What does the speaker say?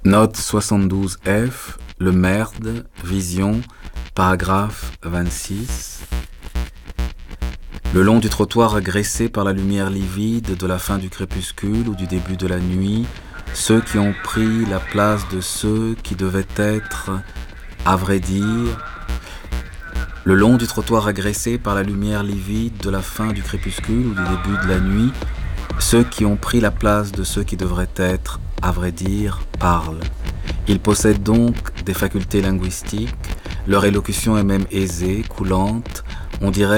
Note 72F, le merde, vision, paragraphe 26. Le long du trottoir agressé par la lumière livide de la fin du crépuscule ou du début de la nuit, ceux qui ont pris la place de ceux qui devaient être, à vrai dire, le long du trottoir agressé par la lumière livide de la fin du crépuscule ou du début de la nuit, ceux qui ont pris la place de ceux qui devraient être, à vrai dire, parlent. Ils possèdent donc des facultés linguistiques, leur élocution est même aisée, coulante, on dirait